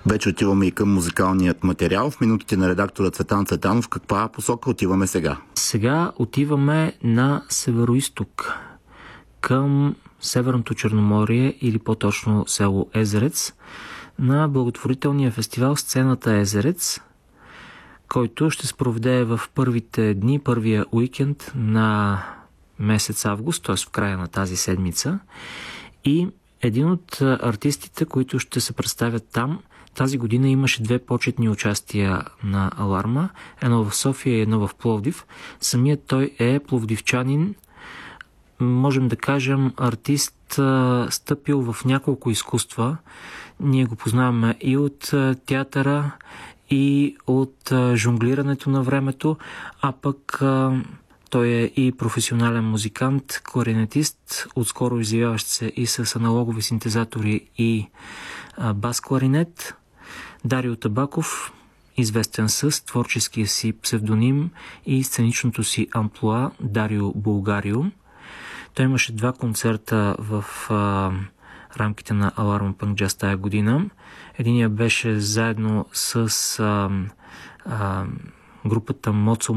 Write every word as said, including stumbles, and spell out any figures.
Вече отиваме и към музикалният материал. В минутите на редактора Цветан Цветанов, каква посока отиваме сега? Сега отиваме на североизток, към Северното Черноморие или по-точно село Езерец, на благотворителния фестивал Сцената Езерец, който ще се проведе в първите дни, първия уикенд на месец август, т.е. в края на тази седмица. И един от артистите, които ще се представят там, тази година имаше две почетни участия на Аларма, едно в София и едно в Пловдив. Самият той е пловдивчанин, можем да кажем артист, стъпил в няколко изкуства. Ние го познаваме и от театъра, и от жонглирането на времето, а пък той е и професионален музикант, кларинетист, отскоро изявяващ се и с аналогови синтезатори и бас-кларинет. Дарио Табаков, известен с творческия си псевдоним и сценичното си амплоа Дарио Булгарио. Той имаше два концерта в а, рамките на Аларма Пънк Джаз тая година. Единият беше заедно с а, а, групата Моцо